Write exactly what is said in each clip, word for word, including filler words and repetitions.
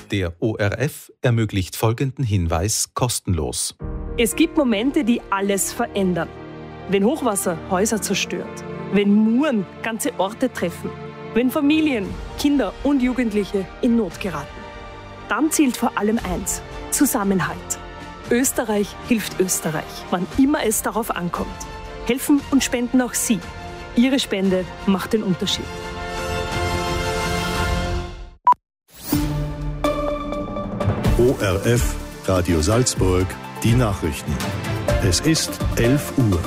Der O R F ermöglicht folgenden Hinweis kostenlos. Es gibt Momente, die alles verändern. Wenn Hochwasser Häuser zerstört, wenn Muren ganze Orte treffen, wenn Familien, Kinder und Jugendliche in Not geraten. Dann zählt vor allem eins: Zusammenhalt. Österreich hilft Österreich, wann immer es darauf ankommt. Helfen und spenden auch Sie. Ihre Spende macht den Unterschied. O R F, Radio Salzburg, die Nachrichten. Es ist elf Uhr.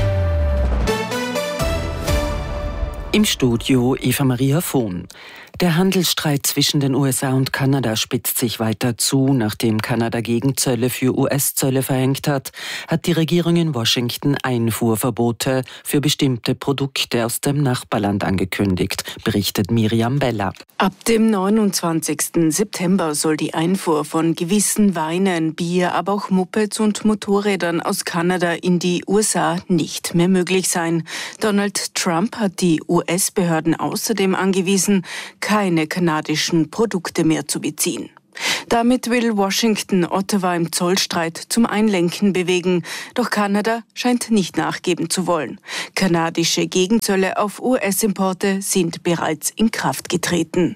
Im Studio Eva Maria Vohn. Der Handelsstreit zwischen den U S A und Kanada spitzt sich weiter zu. Nachdem Kanada Gegenzölle für U S-Zölle verhängt hat, hat die Regierung in Washington Einfuhrverbote für bestimmte Produkte aus dem Nachbarland angekündigt, berichtet Miriam Beller. Ab dem neunundzwanzigsten September soll die Einfuhr von gewissen Weinen, Bier, aber auch Mopeds und Motorrädern aus Kanada in die U S A nicht mehr möglich sein. Donald Trump hat die U S-Behörden außerdem angewiesen, keine kanadischen Produkte mehr zu beziehen. Damit will Washington Ottawa im Zollstreit zum Einlenken bewegen. Doch Kanada scheint nicht nachgeben zu wollen. Kanadische Gegenzölle auf U S-Importe sind bereits in Kraft getreten.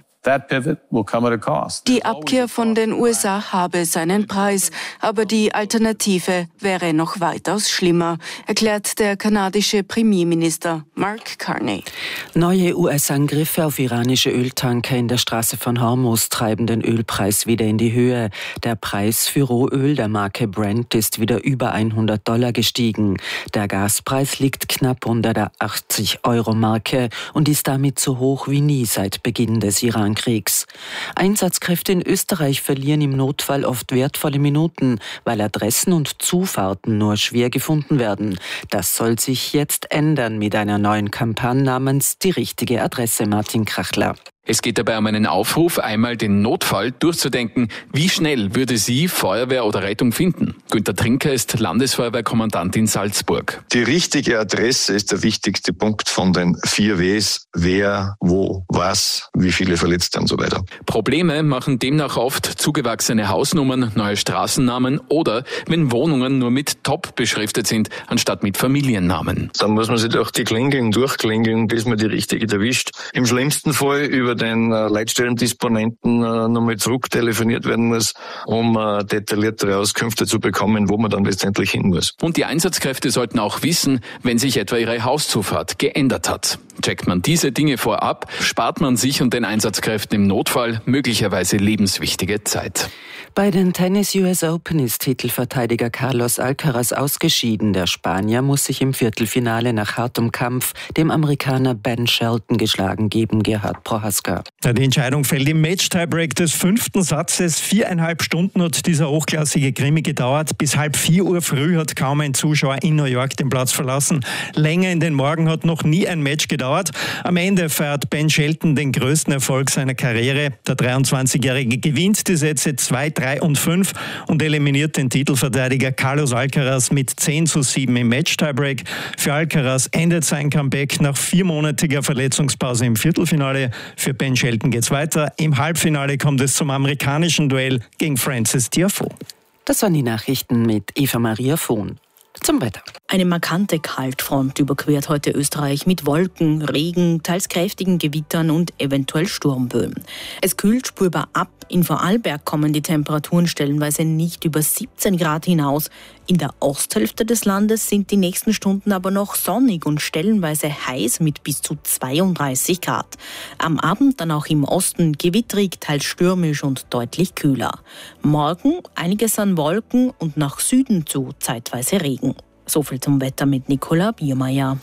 Die Abkehr von den U S A habe seinen Preis, aber die Alternative wäre noch weitaus schlimmer, erklärt der kanadische Premierminister Mark Carney. Neue U S-Angriffe auf iranische Öltanker in der Straße von Hormuz treiben den Ölpreis wieder in die Höhe. Der Preis für Rohöl der Marke Brent ist wieder über hundert Dollar gestiegen. Der Gaspreis liegt knapp unter der achtzig Euro Marke und ist damit so hoch wie nie seit Beginn des Iran Kriegs. Einsatzkräfte in Österreich verlieren im Notfall oft wertvolle Minuten, weil Adressen und Zufahrten nur schwer gefunden werden. Das soll sich jetzt ändern mit einer neuen Kampagne namens Die richtige Adresse, Martin Krachler. Es geht dabei um einen Aufruf, einmal den Notfall durchzudenken. Wie schnell würde Sie Feuerwehr oder Rettung finden? Günter Trinker ist Landesfeuerwehrkommandant in Salzburg. Die richtige Adresse ist der wichtigste Punkt von den vier Ws. Wer, wo, was, wie viele Verletzte und so weiter. Probleme machen demnach oft zugewachsene Hausnummern, neue Straßennamen oder wenn Wohnungen nur mit Top beschriftet sind, anstatt mit Familiennamen. Dann muss man sich durch die Klingeln durchklingeln, bis man die richtige erwischt. Im schlimmsten Fall über den äh, Leitstellendisponenten äh, nochmal zurücktelefoniert werden muss, um äh, detailliertere Auskünfte zu bekommen, wo man dann letztendlich hin muss. Und die Einsatzkräfte sollten auch wissen, wenn sich etwa ihre Hauszufahrt geändert hat. Checkt man diese Dinge vorab, spart man sich und den Einsatzkräften im Notfall möglicherweise lebenswichtige Zeit. Bei den Tennis U S Open ist Titelverteidiger Carlos Alcaraz ausgeschieden. Der Spanier muss sich im Viertelfinale nach hartem Kampf dem Amerikaner Ben Shelton geschlagen geben. Gerhard Prohaska. Die Entscheidung fällt im Match-Tiebreak des fünften Satzes. Viereinhalb Stunden hat dieser hochklassige Krimi gedauert. Bis halb vier Uhr früh hat kaum ein Zuschauer in New York den Platz verlassen. Länger in den Morgen hat noch nie ein Match gedauert. Am Ende feiert Ben Shelton den größten Erfolg seiner Karriere. Der dreiundzwanzigjährige gewinnt die Sätze zwei, drei und fünf und eliminiert den Titelverteidiger Carlos Alcaraz mit zehn zu sieben im Match-Tiebreak. Für Alcaraz endet sein Comeback nach viermonatiger Verletzungspause im Viertelfinale. Für Ben Shelton geht's weiter. Im Halbfinale kommt es zum amerikanischen Duell gegen Frances Tiafoe. Das waren die Nachrichten mit Eva Maria Vohn. Zum Wetter. Eine markante Kaltfront überquert heute Österreich mit Wolken, Regen, teils kräftigen Gewittern und eventuell Sturmböen. Es kühlt spürbar ab. In Vorarlberg kommen die Temperaturen stellenweise nicht über siebzehn Grad hinaus. In der Osthälfte des Landes sind die nächsten Stunden aber noch sonnig und stellenweise heiß mit bis zu zweiunddreißig Grad. Am Abend dann auch im Osten gewittrig, teils stürmisch und deutlich kühler. Morgen einiges an Wolken und nach Süden zu zeitweise Regen. So viel zum Wetter mit Nicola Biermeier.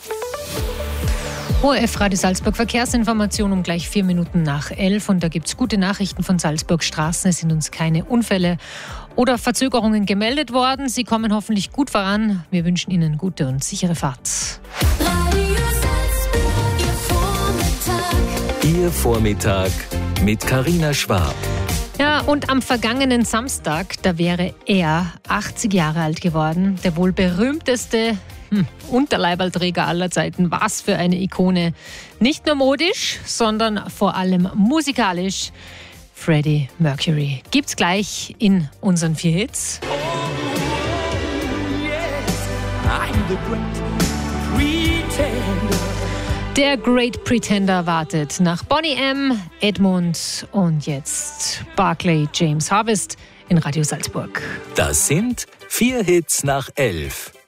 O R F Radio Salzburg Verkehrsinformation um gleich vier Minuten nach elf. Und da gibt es gute Nachrichten von Salzburg Straßen. Es sind uns keine Unfälle oder Verzögerungen gemeldet worden. Sie kommen hoffentlich gut voran. Wir wünschen Ihnen gute und sichere Fahrt. Ihr Vormittag mit Carina Schwab. Ja, und am vergangenen Samstag, da wäre er achtzig Jahre alt geworden. Der wohl berühmteste hm, Unterleiberlträger aller Zeiten. Was für eine Ikone. Nicht nur modisch, sondern vor allem musikalisch. Freddie Mercury. Gibt's gleich in unseren vier Hits. Oh, yes, I'm the great pretender. Der Great Pretender wartet nach Boney M., Edmund und jetzt Barclay James Harvest in Radio Salzburg. Das sind vier Hits nach elf.